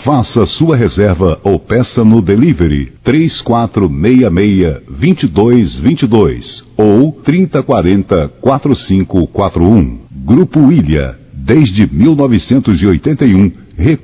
Faça sua reserva ou peça no delivery 3466-2222 ou 3040-4541. Grupo Ilha, desde 1981,